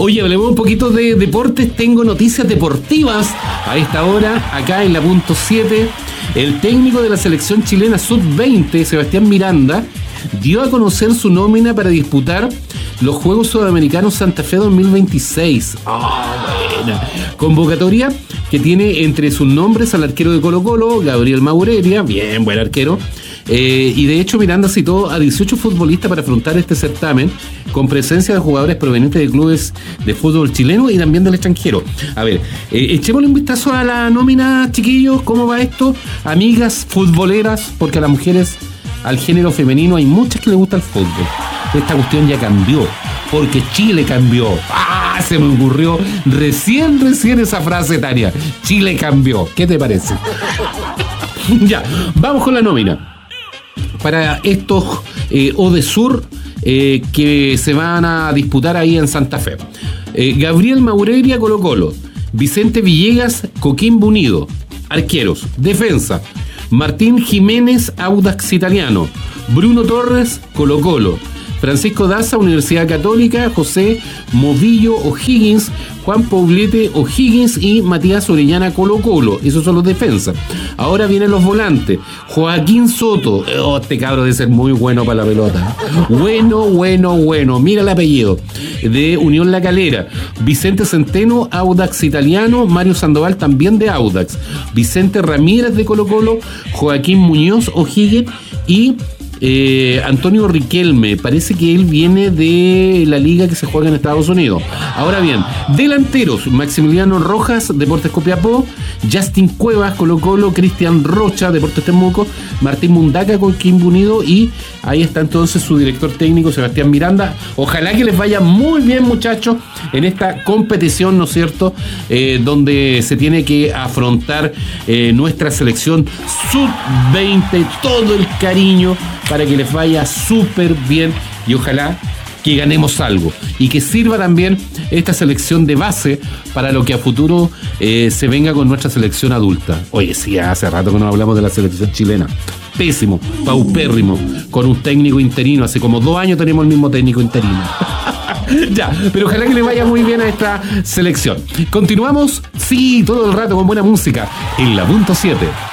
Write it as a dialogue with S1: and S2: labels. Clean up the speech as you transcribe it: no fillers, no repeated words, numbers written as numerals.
S1: Oye, hablemos un poquito de deportes. Tengo noticias deportivas a esta hora, acá en la punto 7. El técnico de la selección chilena sub-20, Sebastián Miranda, dio a conocer su nómina para disputar los Juegos Sudamericanos Santa Fe 2026. Buena. Convocatoria que tiene entre sus nombres al arquero de Colo-Colo, Gabriel Maurelia, bien, buen arquero. Y de hecho Miranda citó a 18 futbolistas para afrontar este certamen, con presencia de jugadores provenientes de clubes de fútbol chileno y también del extranjero. A ver, echémosle un vistazo a la nómina, chiquillos. ¿Cómo va esto? Amigas futboleras, porque a las mujeres, al género femenino, hay muchas que les gusta el fútbol. Esta cuestión ya cambió, porque Chile cambió. Se me ocurrió recién esa frase, Tania. Chile cambió. ¿Qué te parece? Ya, vamos con la nómina. Para estos ODESUR que se van a disputar ahí en Santa Fe. Gabriel Maurelia, Colo-Colo. Vicente Villegas, Coquimbo Unido. Arqueros. Defensa. Martín Jiménez, Audax Italiano. Bruno Torres, Colo-Colo. Francisco Daza, Universidad Católica. José Movillo, O'Higgins. Juan Poblete, O'Higgins. Y Matías Orellana, Colo-Colo. Esos son los defensas. Ahora vienen los volantes. Joaquín Soto. Este cabro debe ser muy bueno para la pelota. Bueno. Mira el apellido. De Unión La Calera. Vicente Centeno, Audax Italiano. Mario Sandoval, también de Audax. Vicente Ramírez, de Colo-Colo. Joaquín Muñoz, O'Higgins. Y Antonio Riquelme, parece que él viene de la liga que se juega en Estados Unidos. Ahora bien, delanteros: Maximiliano Rojas, Deportes Copiapó. Justin Cuevas, Colo-Colo. Cristian Rocha, Deportes Temuco. Martín Mundaca, Coquimbo Unido. Y ahí está entonces su director técnico, Sebastián Miranda. Ojalá que les vaya muy bien, muchachos, en esta competición, ¿no es cierto?, donde se tiene que afrontar nuestra selección sub-20. Todo el cariño para que les vaya súper bien y ojalá que ganemos algo y que sirva también esta selección de base para lo que a futuro se venga con nuestra selección adulta. Oye, sí, hace rato que no hablamos de la selección chilena. Pésimo, paupérrimo, con un técnico interino. Hace como 2 años tenemos el mismo técnico interino. Ya, pero ojalá que le vaya muy bien a esta selección. Continuamos, sí, todo el rato con buena música en la punto 7.